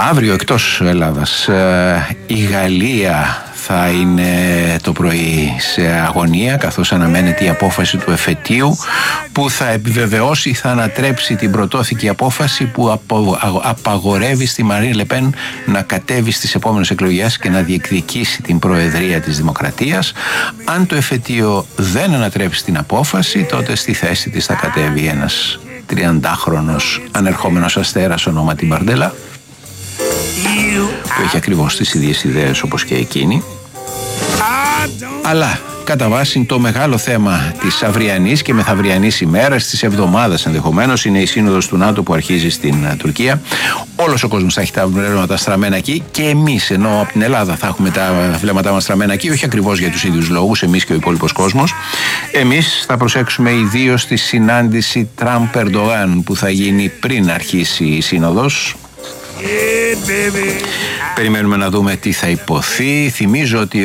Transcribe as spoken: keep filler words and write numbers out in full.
Αύριο εκτός Ελλάδας η Γαλλία θα είναι το πρωί σε αγωνία, καθώς αναμένεται η απόφαση του εφετείου που θα επιβεβαιώσει ή θα ανατρέψει την πρωτόθηκη απόφαση που απαγορεύει στη Μαρίν Λεπέν να κατέβει στις επόμενες εκλογές και να διεκδικήσει την προεδρία της Δημοκρατίας. Αν το εφετείο δεν ανατρέψει την απόφαση, τότε στη θέση της θα κατέβει ένας τριαντάχρονος ανερχόμενος αστέρας ονόματι Μπαρντέλα, που έχει ακριβώς τις ίδιες ιδέες όπως και εκείνη. Αλλά κατά βάση το μεγάλο θέμα της αυριανής και μεθαυριανής ημέρας, της εβδομάδας ενδεχομένως, είναι η σύνοδος του ΝΑΤΟ που αρχίζει στην Τουρκία. Όλος ο κόσμος θα έχει τα βλέμματα στραμμένα εκεί και εμείς, ενώ από την Ελλάδα θα έχουμε τα βλέμματά μας στραμμένα εκεί, όχι ακριβώς για τους ίδιους λόγους, εμείς και ο υπόλοιπος κόσμος. Εμείς θα προσέξουμε ιδίως στη συνάντηση Τραμπ-Ερντογάν που θα γίνει πριν αρχίσει η σύνοδος. Yeah, περιμένουμε να δούμε τι θα υποθεί. Θυμίζω ότι